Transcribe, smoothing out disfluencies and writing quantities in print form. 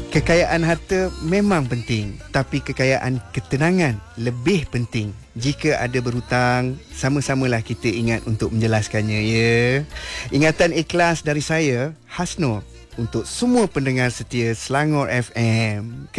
Kekayaan harta memang penting, tapi kekayaan ketenangan lebih penting. Jika ada berhutang, sama-samalah kita ingat untuk menjelaskannya, ya. Ingatan ikhlas dari saya, Hasno, untuk semua pendengar setia Selangor FM.